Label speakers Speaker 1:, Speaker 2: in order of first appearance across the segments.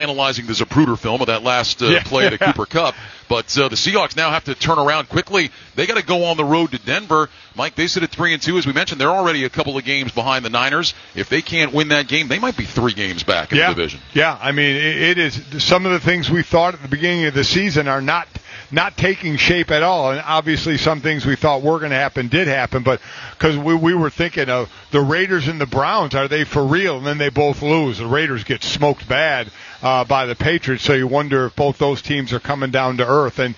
Speaker 1: analyzing the Zapruder film of that last play of the Cooper Cup. But the Seahawks now have to turn around quickly. They got to go on the road to Denver. Mike, they sit at 3-2. As we mentioned, they're already a couple of games behind the Niners. If they can't win that game, they might be 3 games back in the division.
Speaker 2: Yeah, I mean, it is. Some of the things we thought at the beginning of the season are not taking shape at all. And obviously some things we thought were going to happen did happen. But because we were thinking of the Raiders and the Browns, are they for real? And then they both lose. The Raiders get smoked bad by the Patriots. So you wonder if both those teams are coming down to earth and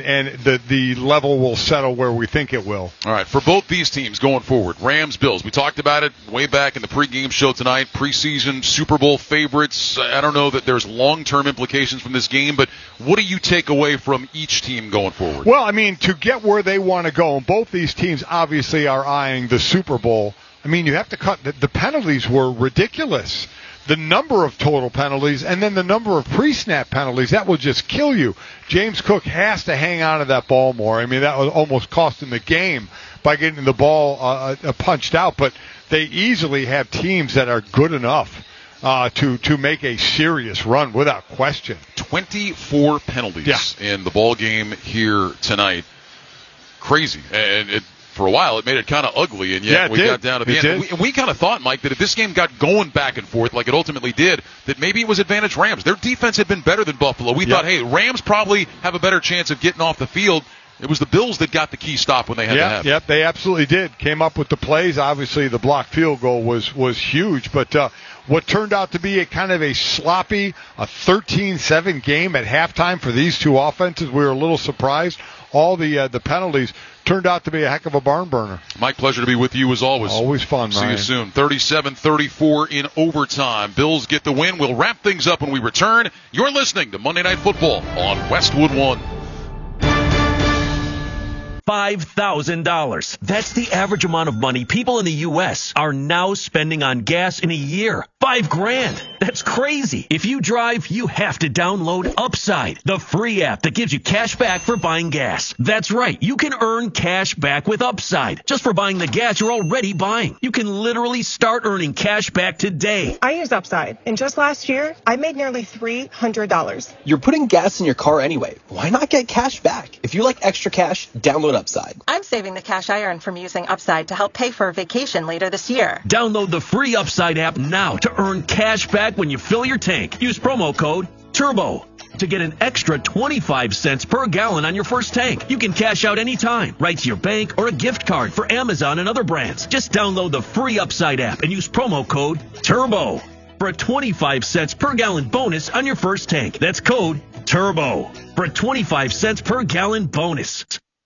Speaker 2: the level will settle where we think it will.
Speaker 1: All right, for both these teams going forward, Rams, Bills, we talked about it way back in the pregame show tonight, preseason Super Bowl favorites. I don't know that there's long-term implications from this game, but what do you take away from each team going forward?
Speaker 2: Well, I mean, to get where they want to go, and both these teams obviously are eyeing the Super Bowl. I mean, you have to cut. The penalties were ridiculous. The number of total penalties and then the number of pre-snap penalties, that will just kill you. James Cook has to hang on to that ball more. I mean, that was almost cost him the game by getting the ball punched out. But they easily have teams that are good enough to make a serious run without question.
Speaker 1: 24 penalties in the ball game here tonight. Crazy. And for a while, it made it kind of ugly, and yet we got down to the end. We kind of thought, Mike, that if this game got going back and forth like it ultimately did, that maybe it was advantage Rams. Their defense had been better than Buffalo. We thought, hey, Rams probably have a better chance of getting off the field. It was the Bills that got the key stop when they had to have it.
Speaker 2: Yep, they absolutely did. Came up with the plays. Obviously, the blocked field goal was huge, but what turned out to be a kind of a sloppy, a 13-7 game at halftime for these two offenses, we were a little surprised. All the penalties turned out to be a heck of a barn burner.
Speaker 1: Mike, pleasure to be with you as always.
Speaker 2: Always fun, Ryan.
Speaker 1: See you soon. 37-34 in overtime. Bills get the win. We'll wrap things up when we return. You're listening to Monday Night Football on Westwood One.
Speaker 3: $5,000. That's the average amount of money people in the U.S. are now spending on gas in a year. $5,000. That's crazy. If you drive, you have to download Upside, the free app that gives you cash back for buying gas. That's right. You can earn cash back with Upside just for buying the gas you're already buying. You can literally start earning cash back today.
Speaker 4: I use Upside, and just last year, I made nearly $300.
Speaker 5: You're putting gas in your car anyway. Why not get cash back? If you like extra cash, download Upside.
Speaker 6: I'm saving the cash I earn from using Upside to help pay for a vacation later this year.
Speaker 3: Download the free Upside app now to earn cash back when you fill your tank. Use promo code TURBO to get an extra 25 cents per gallon on your first tank. You can cash out anytime, right to your bank or a gift card for Amazon and other brands. Just download the free Upside app and use promo code TURBO for a 25 cents per gallon bonus on your first tank. That's code TURBO for a 25 cents per gallon bonus.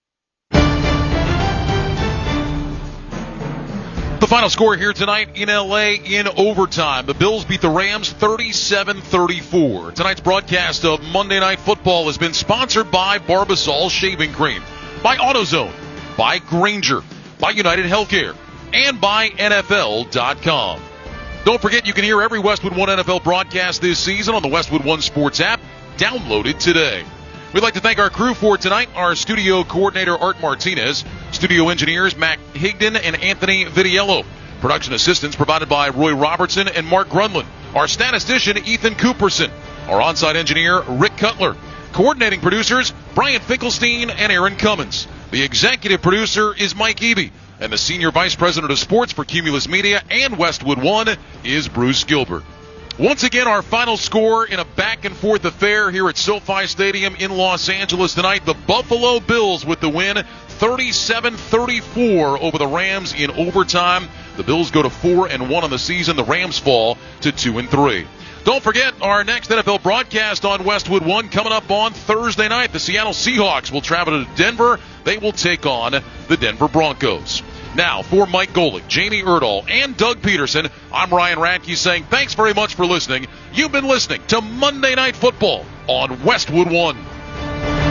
Speaker 1: The final score here tonight in L.A. in overtime. The Bills beat the Rams 37-34. Tonight's broadcast of Monday Night Football has been sponsored by Barbasol Shaving Cream, by AutoZone, by Grainger, by United Healthcare, and by NFL.com. Don't forget you can hear every Westwood One NFL broadcast this season on the Westwood One Sports app. Download it today. We'd like to thank our crew for tonight, our studio coordinator, Art Martinez, studio engineers, Matt Higdon and Anthony Vitiello, production assistants provided by Roy Robertson and Mark Grunland, our statistician, Ethan Cooperson, our on-site engineer, Rick Cutler, coordinating producers, Brian Finkelstein and Aaron Cummins. The executive producer is Mike Eby, and the senior vice president of sports for Cumulus Media and Westwood One is Bruce Gilbert. Once again, our final score in a back-and-forth affair here at SoFi Stadium in Los Angeles tonight. The Buffalo Bills with the win, 37-34 over the Rams in overtime. The Bills go to 4-1 on the season. The Rams fall to 2-3. Don't forget our next NFL broadcast on Westwood One coming up on Thursday night. The Seattle Seahawks will travel to Denver. They will take on the Denver Broncos. Now, for Mike Golick, Jamie Erdahl, and Doug Peterson, I'm Ryan Radke saying thanks very much for listening. You've been listening to Monday Night Football on Westwood One.